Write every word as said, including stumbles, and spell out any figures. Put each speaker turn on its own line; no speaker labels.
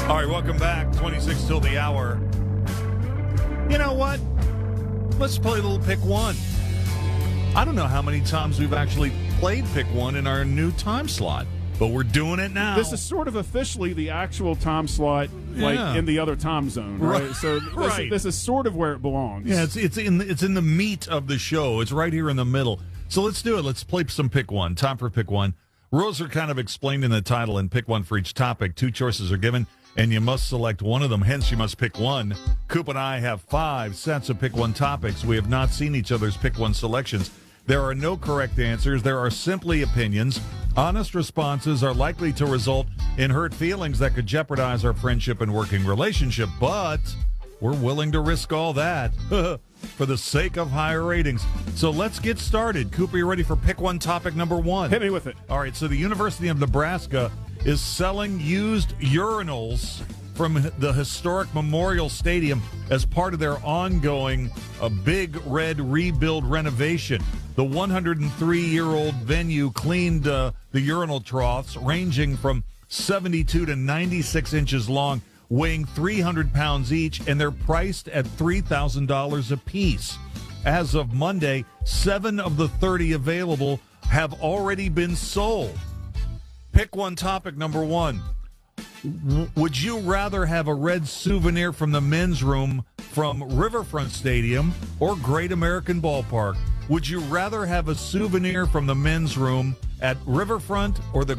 All right, welcome back. twenty-six till the hour. You know what? Let's play a little Pick One. I don't know how many times we've actually played Pick One in our new time slot, but we're doing it now.
This is sort of officially the actual time slot, like
Yeah.
in the other time zone, right?
Right.
So this,
Right.
this is sort of where it belongs.
Yeah, it's it's in the, it's in the meat of the show. It's right here in the middle. So let's do it. Let's play some Pick One. Time for Pick One. Rules are kind of explained in the title, and pick one for each topic. Two choices are given, and you must select one of them. Hence, you must pick one. Coop and I have five sets of Pick One topics. We have not seen each other's Pick One selections. There are no correct answers. There are simply opinions. Honest responses are likely to result in hurt feelings that could jeopardize our friendship and working relationship, but we're willing to risk all that for the sake of higher ratings. So let's get started. Cooper, you ready for Pick One topic number one?
Hit me with it.
All right, so the University of Nebraska is selling used urinals from the historic Memorial Stadium as part of their ongoing uh, Big Red rebuild renovation. The one hundred three-year-old venue cleaned uh, the urinal troughs, ranging from seventy-two to ninety-six inches long, weighing three hundred pounds each, and they're priced at three thousand dollars a piece. As of Monday, seven of the thirty available have already been sold. Pick one topic number one. W- would you rather have a red souvenir from the men's room from Riverfront Stadium or Great American Ballpark? Would you rather have a souvenir from the men's room at Riverfront or the